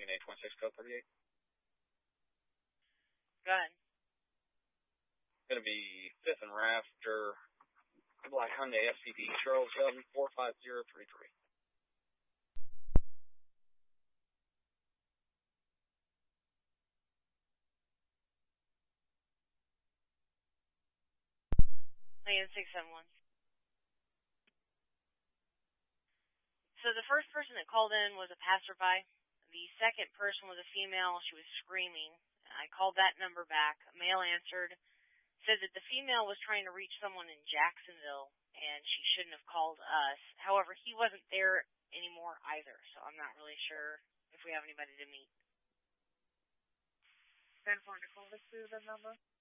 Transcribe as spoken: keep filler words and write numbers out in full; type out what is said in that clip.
Lincoln eight twenty-six, code thirty-eight. Go ahead. Going to be fifth and Rafter, Black Hyundai S C D, Charles Young, four five zero three three. Lincoln six seven one. So the first person that called in was a passerby. The second person was a female. She was screaming. I called that number back. A male answered, said that the female was trying to reach someone in Jacksonville, and she shouldn't have called us. However, he wasn't there anymore either, so I'm not really sure if we have anybody to meet. ten four, call this to the number.